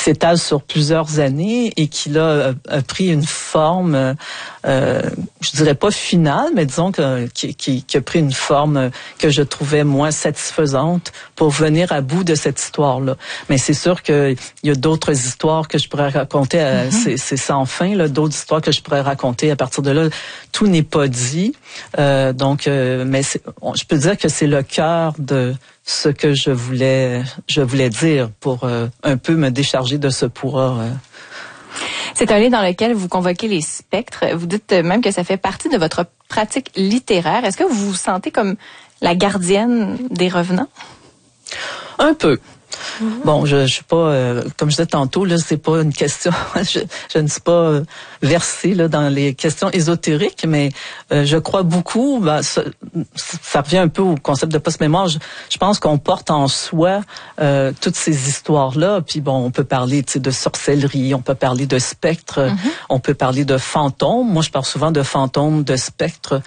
s'étale sur plusieurs années et qui là a pris une forme, je dirais pas finale, mais disons qui a pris une forme que je trouvais moins satisfaisante pour venir à bout de cette histoire-là. Mais c'est sûr qu'il y a d'autres histoires que je pourrais raconter, c'est sans fin, là, d'autres histoires que je pourrais raconter à partir de là. Tout n'est pas dit, mais je peux dire que c'est le cœur de ce que je voulais dire pour un peu me décharger de ce poids. C'est un livre dans lequel vous convoquez les spectres. Vous dites même que ça fait partie de votre pratique littéraire. Est-ce que vous vous sentez comme la gardienne des revenants? Un peu. Bon, je suis pas, comme je disais tantôt, là, c'est pas une question. Je ne suis pas versée là dans les questions ésotériques, mais je crois beaucoup. Ça revient un peu au concept de post-mémoire. Je pense qu'on porte en soi toutes ces histoires-là. Puis bon, on peut parler, de sorcellerie, on peut parler de spectres, on peut parler de fantômes. Moi, je parle souvent de fantômes, de spectres.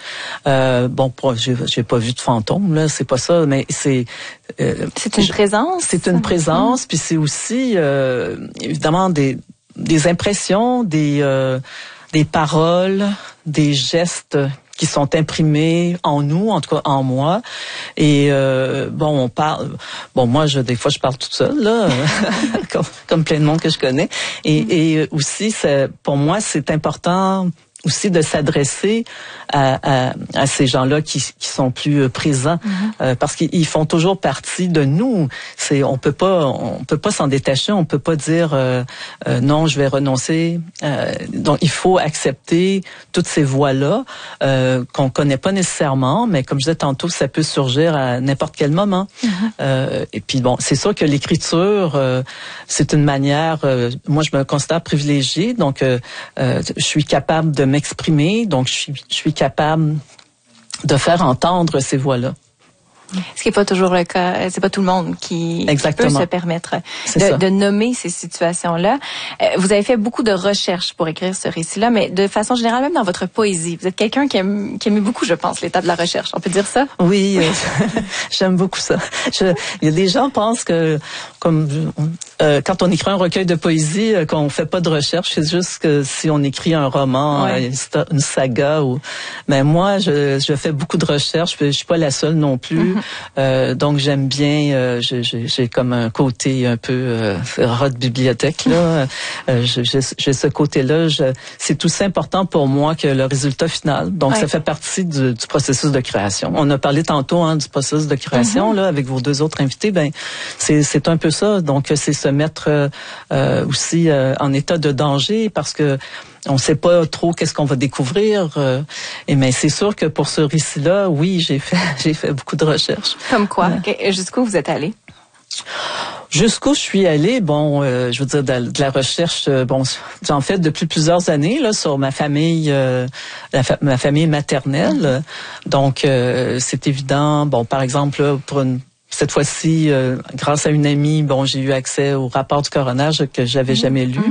J'ai pas vu de fantômes là, c'est pas ça, mais c'est une présence. C'est une présence, puis c'est aussi évidemment des impressions, des paroles, des gestes qui sont imprimés en nous, en tout cas en moi. Et on parle. Bon, moi, des fois, je parle toute seule là, comme plein de monde que je connais. Et aussi, pour moi, c'est important aussi de s'adresser à ces gens-là qui sont plus présents, parce qu'ils font toujours partie de nous. On peut pas s'en détacher, on peut pas dire non, je vais renoncer. Donc il faut accepter toutes ces voix-là qu'on connaît pas nécessairement, mais comme je disais tantôt, ça peut surgir à n'importe quel moment. Et puis bon, c'est sûr que l'écriture, c'est une manière. Moi, je me considère privilégiée, donc je suis capable de m'exprimer, donc je suis capable de faire entendre ces voix-là. Ce qui n'est pas toujours le cas, c'est pas tout le monde qui peut se permettre de nommer ces situations-là. Vous avez fait beaucoup de recherches pour écrire ce récit-là, mais de façon générale, même dans votre poésie, vous êtes quelqu'un qui aime beaucoup, je pense, l'état de la recherche. On peut dire ça? Oui, j'aime beaucoup ça. Il y a des gens qui pensent que quand on écrit un recueil de poésie, qu'on fait pas de recherche, c'est juste que si on écrit un roman, une saga, mais moi, je fais beaucoup de recherches. Je suis pas la seule non plus. Donc j'aime bien, j'ai comme un côté un peu rat de bibliothèque là. J'ai ce côté-là. C'est aussi important pour moi que le résultat final. Donc ça fait partie du processus de création. On a parlé tantôt du processus de création là avec vos deux autres invités. C'est un peu ça. Donc c'est se mettre aussi en état de danger parce que on sait pas trop qu'est-ce qu'on va découvrir. Mais c'est sûr que pour ce récit-là, oui, j'ai fait beaucoup de recherches. Comme quoi? Jusqu'où vous êtes allé? Jusqu'où je suis allée, je veux dire de la recherche, j'en fais depuis plusieurs années là sur ma famille, ma famille maternelle. Donc c'est évident. Bon, par exemple là, cette fois-ci, grâce à une amie, j'ai eu accès au rapport du coroner que j'avais jamais lu.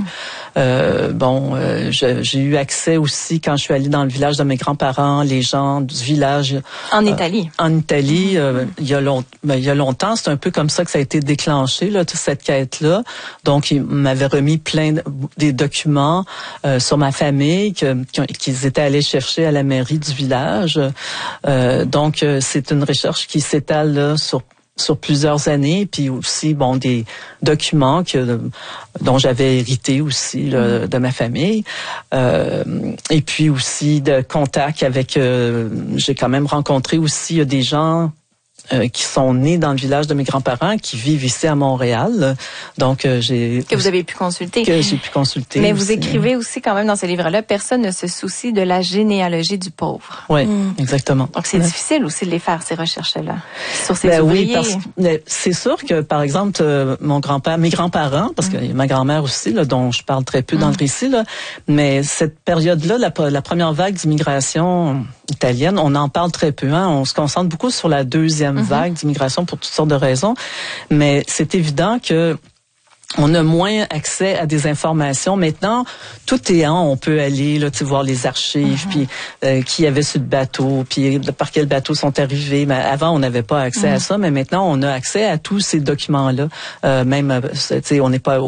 J'ai eu accès aussi quand je suis allée dans le village de mes grands-parents, les gens du village. En Italie. En Italie, il y a longtemps, c'est un peu comme ça que ça a été déclenché là, toute cette quête-là. Donc, ils m'avaient remis des documents sur ma famille qu'ils étaient allés chercher à la mairie du village. Donc, c'est une recherche qui s'étale là, sur plusieurs années, puis aussi des documents dont j'avais hérité aussi là, de ma famille, et puis aussi de contacts avec. J'ai quand même rencontré aussi des gens qui sont nés dans le village de mes grands-parents, qui vivent ici à Montréal. Donc, que vous avez pu consulter. Que j'ai pu consulter. Mais aussi. Vous écrivez aussi quand même dans ce livre-là, personne ne se soucie de la généalogie du pauvre. Oui, exactement. Donc, c'est difficile aussi de les faire, ces recherches-là, sur ces ouvriers. Oui, c'est sûr que, par exemple, mes grands-parents, parce que ma grand-mère aussi, là, dont je parle très peu dans le récit, là, mais cette période-là, la première vague d'immigration italienne, on en parle très peu. On se concentre beaucoup sur la deuxième vague d'immigration pour toutes sortes de raisons, mais c'est évident que on a moins accès à des informations. Maintenant, tout est on peut aller là, voir les archives, puis qui y avait sur le bateau, puis par quel bateau sont arrivés. Mais avant, on n'avait pas accès à ça, mais maintenant, on a accès à tous ces documents-là. Même, on n'est pas